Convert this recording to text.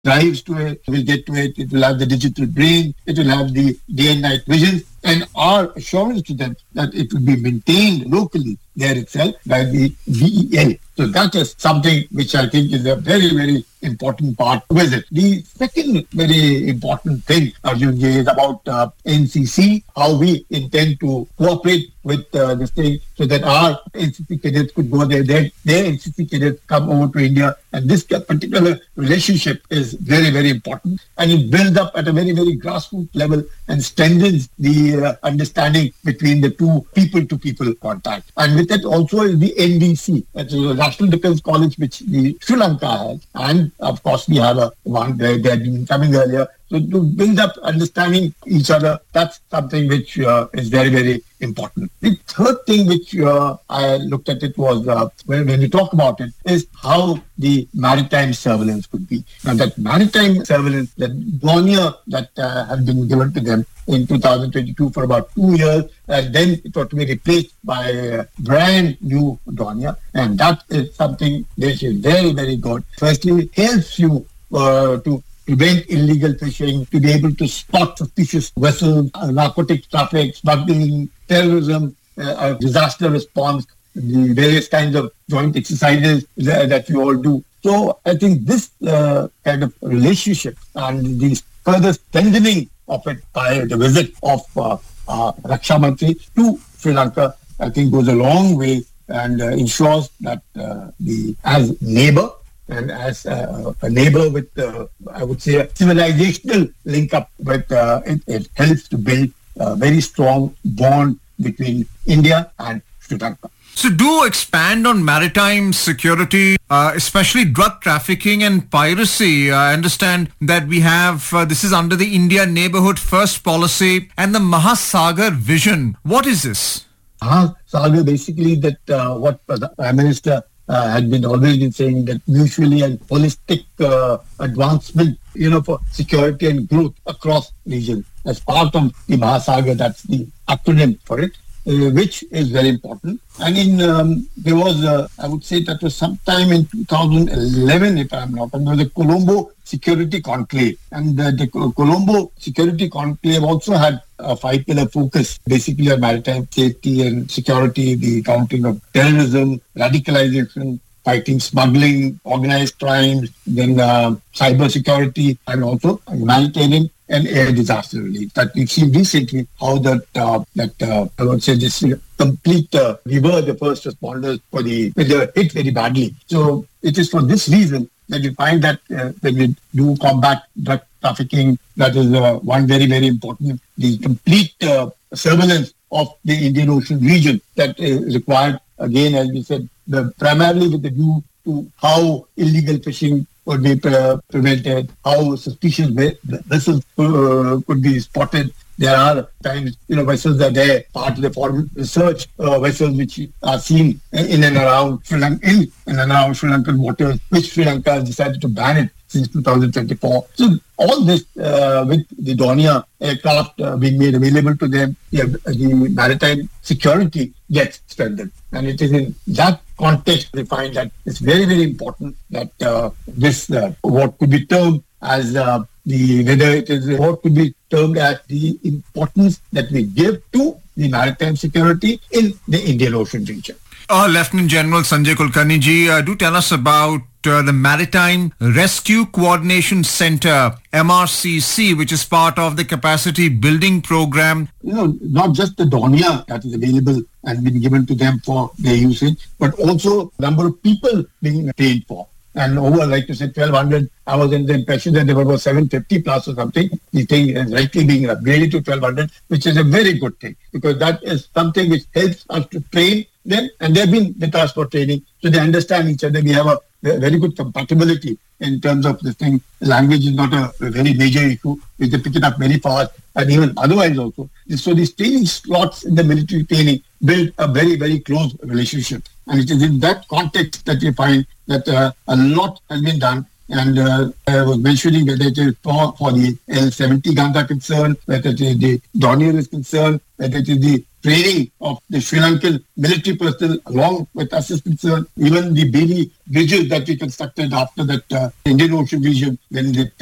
drives to it, will get to it. It will have the digital brain. It will have the day and night vision. And our assurance to them that it will be maintained locally there itself by the BEL. So that is something which I think is a very, very important part with it. The second very important thing, Arjunji, is about NCC, how we intend to cooperate with this thing so that our NCC cadets could go there, their NCC cadets come over to India. And this particular relationship is very, very important. And it builds up at a very, very grassroots level and strengthens the understanding between the two people-to-people contact. And with it also is the NDC, that's the National Defence College, which the Sri Lanka has. And of course, we have one there, they had been coming earlier. So to build up understanding each other, that's something which is very, very important. The third thing which I looked at it was, when we talk about it, is how the maritime surveillance could be. Now that maritime surveillance, that Dornier that had been given to them in 2022 for about 2 years, and then it was to be replaced by a brand new Dornier. And that is something which is very, very good. Firstly, it helps you to prevent illegal fishing, to be able to spot suspicious vessels, narcotics traffic, smuggling, terrorism, disaster response, the various kinds of joint exercises that we all do. So I think this kind of relationship and the further strengthening of it by the visit of Raksha Mantri to Sri Lanka, I think goes a long way and ensures that as neighbor, and as a neighbor with, I would say, a civilizational link up with, it helps to build a very strong bond between India and Sri Lanka. So do expand on maritime security, especially drug trafficking and piracy. I understand that we have, this is under the India Neighborhood First policy and the Mahasagar vision. What is this? Mahasagar, basically that what the Prime Minister had been always been saying, that mutually and holistic advancement, for security and growth across regions. As part of the Mahasagar, that's the acronym for it, which is very important. And there was, I would say that was sometime in 2011, if I'm not wrong, there was a Colombo Security Conclave. And the Colombo Security Conclave also had a 5-pillar focus, basically on maritime safety and security, the countering of terrorism, radicalization, fighting smuggling, organized crimes, then cyber security, and also humanitarian and air disaster relief. That we've seen recently how I would say this complete, we were the first responders when they were hit very badly. So it is for this reason that we find that when we do combat drug trafficking, that is one very, very important, the complete surveillance of the Indian Ocean region that is required, again, as we said, primarily with the view to how illegal fishing could be prevented, how suspicious vessels could be spotted. There are times, vessels are there, part of the foreign research vessels which are seen in and around Sri Lankan waters, which Sri Lanka has decided to ban it since 2024. So all this with the Dornier aircraft being made available to them, the maritime security gets strengthened. And it is in that context we find that it's very, very important that this, what could be termed as what could be termed as the importance that we give to the maritime security in the Indian Ocean region. Lieutenant General Sanjay Kulkarni ji, do tell us about the Maritime Rescue Coordination Center, MRCC, which is part of the capacity building program. Not just the Dornier that is available and been given to them for their usage, but also number of people being trained for. And over, like you said, 1,200, I was in the impression that there were 750 plus or something. The thing is likely being upgraded to 1,200, which is a very good thing, because that is something which helps us to train them, and they've been with us for training, so they understand each other. We have a very good compatibility in terms of this thing. Language is not a very major issue. We can pick it up very fast, and even otherwise also. So these training slots in the military training build a very, very close relationship. And it is in that context that we find that a lot has been done. And I was mentioning whether it is for the L-70 guns are concerned, whether it is the Dornier is concerned, whether it is the training of the Sri Lankan military personnel along with assistance, even the Beli bridges that we constructed after that Indian Ocean region when the